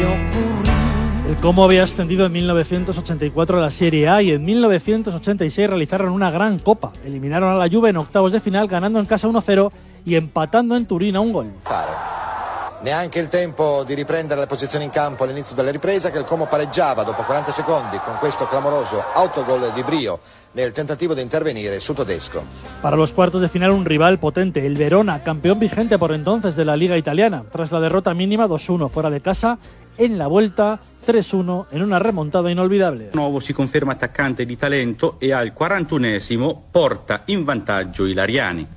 El Como había ascendido en 1984 a la Serie A y en 1986 realizaron una gran copa. Eliminaron a la Juve en octavos de final, ganando en casa 1-0 y empatando en Turín a un gol. Neanche il tempo di riprendere la posizione in campo all'inizio della ripresa, che il Como pareggiava dopo 40 secondi con questo clamoroso autogol di Brio nel tentativo di intervenire su tedesco. Para los cuartos de final un rival potente, el Verona, campeón vigente por entonces de la Liga Italiana, tras la derrota mínima 2-1 fuera de casa. En la vuelta 3-1 en una remontada inolvidable. Nuovo si conferma attaccante di talento e al 41esimo porta in vantaggio i Lariani.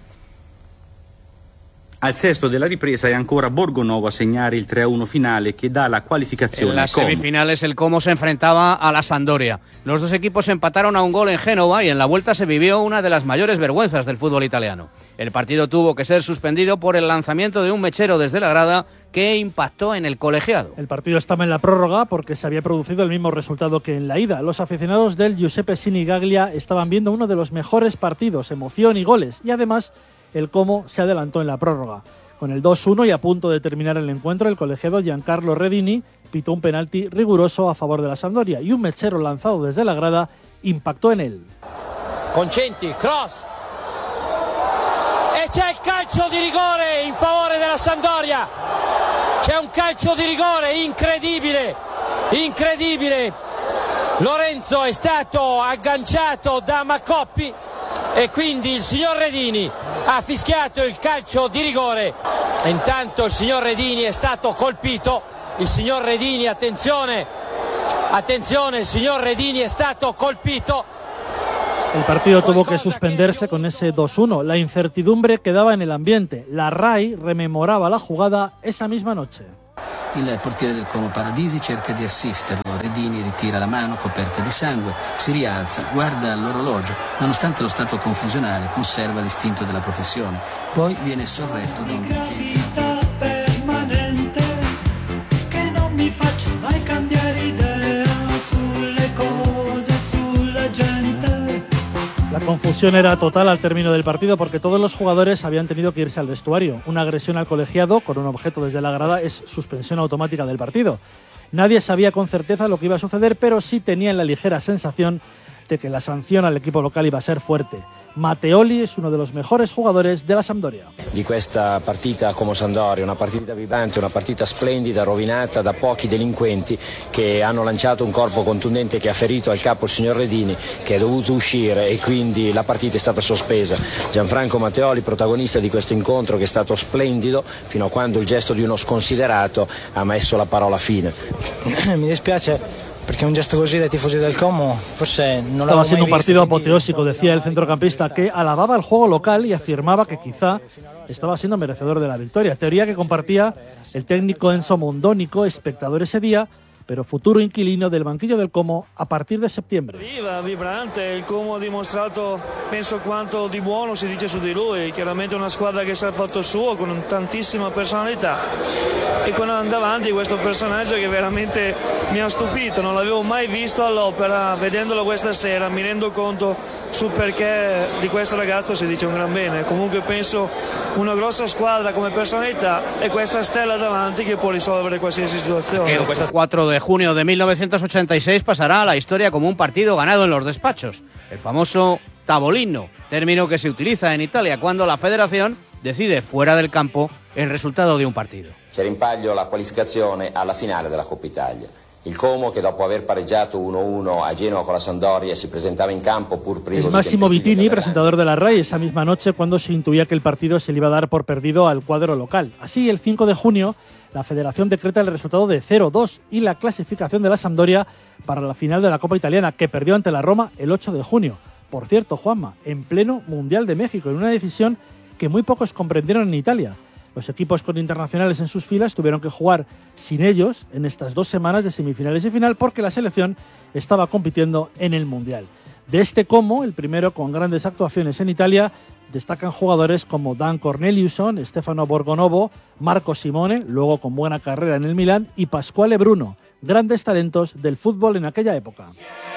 Al sesto della ripresa è ancora Borgonovo a segnare il 3-1 finale que da la qualificación. En las semifinales el Como se enfrentaba a la Sampdoria. Los dos equipos empataron a un gol en Génova y en la vuelta se vivió una de las mayores vergüenzas del fútbol italiano. El partido tuvo que ser suspendido por el lanzamiento de un mechero desde la grada que impactó en el colegiado. El partido estaba en la prórroga porque se había producido el mismo resultado que en la ida. Los aficionados del Giuseppe Sinigaglia estaban viendo uno de los mejores partidos, emoción y goles, y además el Como se adelantó en la prórroga. Con el 2-1 y a punto de terminar el encuentro, el colegiado Giancarlo Redini pitó un penalti riguroso a favor de la Sampdoria y un mechero lanzado desde la grada impactò en él. Concenti, cross! E c'è il calcio di rigore in favore della Sampdoria! C'è un calcio di rigore incredibile! Incredibile! Lorenzo è stato agganciato da Macoppi e quindi il signor Redini ha fischiato il calcio di rigore. Intanto il signor Redini è stato colpito. Il signor Redini, attenzione, il signor Redini è stato colpito. El partido tuvo que suspenderse con ese 2-1. La incertidumbre quedaba en el ambiente. La RAI rememoraba la jugada esa misma noche. Il portiere del Como Paradisi cerca di assisterlo, Redini ritira la mano coperta di sangue, si rialza, guarda l'orologio, nonostante lo stato confusionale conserva l'istinto della professione, poi viene sorretto da un dirigente. Permanente che non mi faccia mai cambiare idea sulle cose, sulla gente. La confusión era total al término del partido porque todos los jugadores habían tenido que irse al vestuario. Una agresión al colegiado con un objeto desde la grada es suspensión automática del partido. Nadie sabía con certeza lo que iba a suceder, pero sí tenían la ligera sensación de que la sanción al equipo local iba a ser fuerte. Matteoli es uno de los mejores jugadores de la Sampdoria. Di questa partita come Sampdoria, una partita vibrante, una partita splendida, rovinata da pochi delinquenti che hanno lanciato un corpo contundente che ha ferito al capo il signor Redini, che è dovuto uscire e quindi la partita è stata sospesa. Gianfranco Matteoli, protagonista di questo incontro che è stato splendido fino a quando il gesto di uno sconsiderato ha messo la parola fine. Mi dispiace perché un gesto così dai tifosi del Como forse non Estaba siendo un partido apoteósico, decía el centrocampista, que alababa el juego local y afirmaba que quizá estaba siendo merecedor de la victoria. Teoría que compartía el técnico Enzo Mondonico, espectador ese día, pero futuro inquilino del banquillo del Como a partir de septiembre. Viva, vibrante, il Como ha dimostrato, penso, quanto di buono si dice su di lui, chiaramente una squadra che sa il fatto suo, con tantissima personalità, e con davanti questo personaggio che veramente mi ha stupito, non l'avevo mai visto all'opera, vedendolo questa sera mi rendo conto sul perché di questo ragazzo si dice un gran bene. Comunque penso una grossa squadra come personalità e questa stella davanti che può risolvere qualsiasi situazione. El 4 de junio de 1986 pasará a la historia como un partido ganado en los despachos, el famoso tavolino, término que se utiliza en Italia cuando la federación decide fuera del campo el resultado de un partido. C'era in palio la qualificazione alla finale della Coppa Italia. Il Como, che dopo aver pareggiato 1-1 a Genova con la Sampdoria, si presentaba in campo pur privo Es Massimo Vitini, presentador de la RAI, esa misma noche cuando se intuía que el partido se le iba a dar por perdido al cuadro local. Así, el 5 de junio, la Federación decreta el resultado de 0-2 y la clasificación de la Sampdoria para la final de la Copa Italiana, que perdió ante la Roma el 8 de junio. Por cierto, Juanma, en pleno Mundial de México, en una decisión que muy pocos comprendieron en Italia. Los equipos con internacionales en sus filas tuvieron que jugar sin ellos en estas 2 semanas de semifinales y final porque la selección estaba compitiendo en el Mundial. De este Como, el primero con grandes actuaciones en Italia, destacan jugadores como Dan Corneliusson, Stefano Borgonovo, Marco Simone, luego con buena carrera en el Milan, y Pasquale Bruno, grandes talentos del fútbol en aquella época.